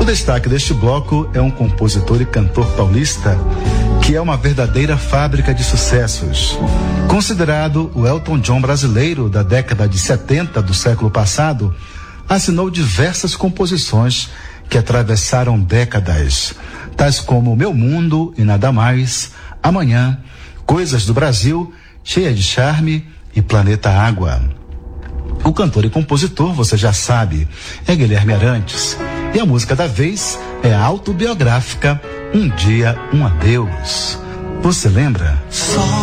destaque deste bloco é um compositor e cantor paulista que é uma verdadeira fábrica de sucessos. Considerado o Elton John brasileiro da década de 70 do século passado, assinou diversas composições que atravessaram décadas, tais como Meu Mundo e Nada Mais, Amanhã, Coisas do Brasil, Cheia de Charme e Planeta Água. O cantor e compositor, você já sabe, é Guilherme Arantes. E a música da vez é a autobiográfica Um Dia, Um Adeus. Você lembra?